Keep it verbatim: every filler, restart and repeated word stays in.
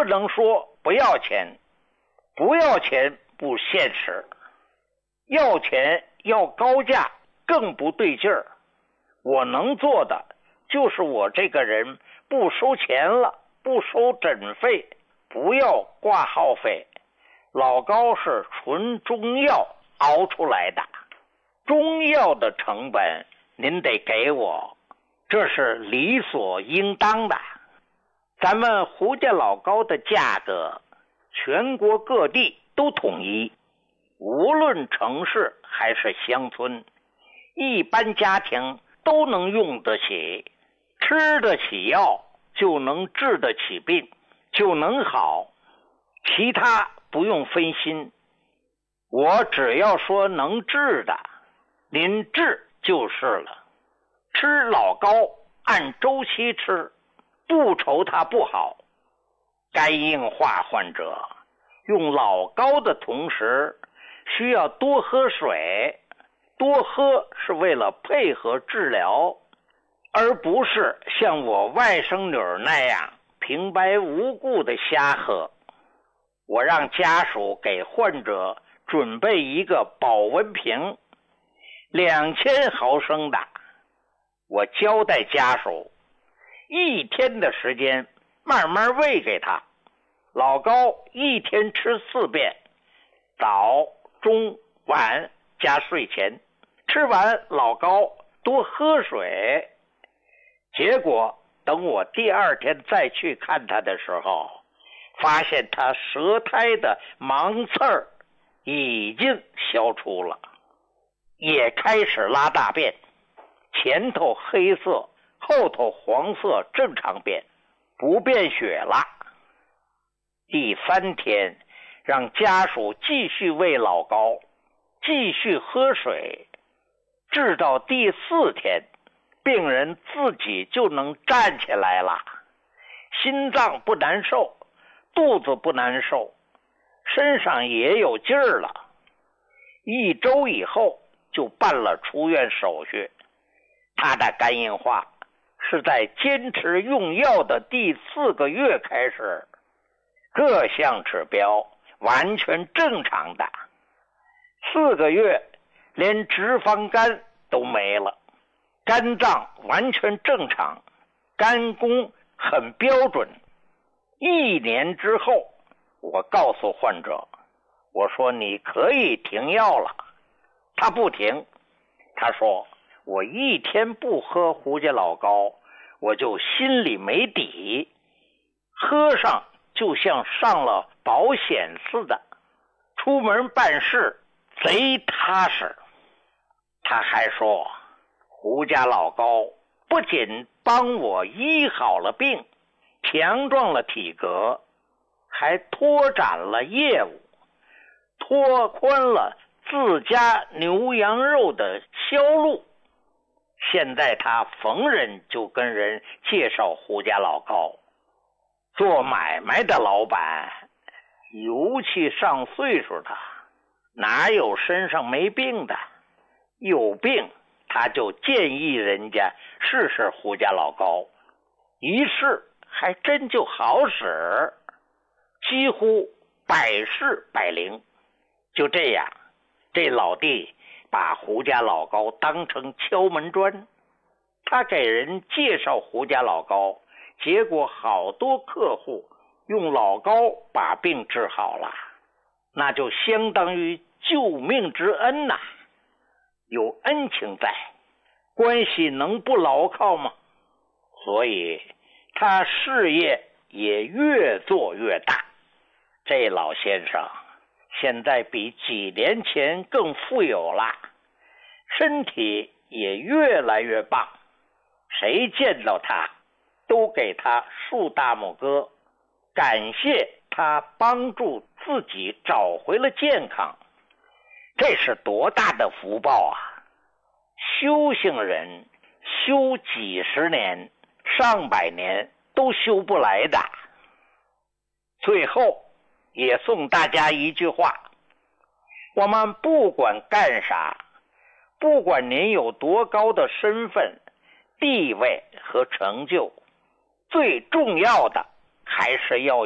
能说不要钱，不要钱不现实，要钱要高价更不对劲儿。我能做的就是我这个人不收钱了，不收诊费，不要挂号费。老高是纯中药熬出来的，中药的成本您得给我，这是理所应当的。咱们胡家老高的价格全国各地都统一，无论城市还是乡村，一般家庭都能用得起，吃得起药就能治得起病，就能好，其他不用分心。我只要说能治的，您治就是了。吃老高按周期吃，不愁它不好。肝硬化患者用老高的同时，需要多喝水，多喝是为了配合治疗，而不是像我外甥女那样平白无故的瞎喝。我让家属给患者准备一个保温瓶，两千毫升的。我交代家属，一天的时间慢慢喂给他。老高一天吃四遍，早、中、晚加睡前。吃完老高多喝水。结果等我第二天再去看他的时候，发现他舌苔的芒刺儿已经消除了，也开始拉大便，前头黑色，后头黄色正常便，不便血了。第三天让家属继续喂老高，继续喝水，治到第四天，病人自己就能站起来了，心脏不难受，肚子不难受，身上也有劲儿了。一周以后就办了出院手续。他的肝硬化是在坚持用药的第四个月开始，各项指标完全正常的。四个月连脂肪肝都没了，肝脏完全正常，肝功很标准。一年之后，我告诉患者，我说你可以停药了。他不停，他说我一天不喝胡家老高，我就心里没底，喝上就像上了保险似的，出门办事贼踏实。他还说，胡家老高不仅帮我医好了病，强壮了体格，还拓展了业务，拓宽了自家牛羊肉的销路。现在他逢人就跟人介绍胡家老高。做买卖的老板，尤其上岁数的，哪有身上没病的？有病他就建议人家试试胡家老高，一试还真就好使，几乎百试百灵。就这样，这老弟把胡家老高当成敲门砖。他给人介绍胡家老高，结果好多客户用老高把病治好了，那就相当于救命之恩呐、啊！有恩情在，关系能不牢靠吗？所以他事业也越做越大。这老先生现在比几年前更富有了，身体也越来越棒，谁见到他都给他竖大拇哥，感谢他帮助自己找回了健康。这是多大的福报啊！修行人修几十年上百年都修不来的。最后也送大家一句话，我们不管干啥，不管您有多高的身份地位和成就，最重要的还是要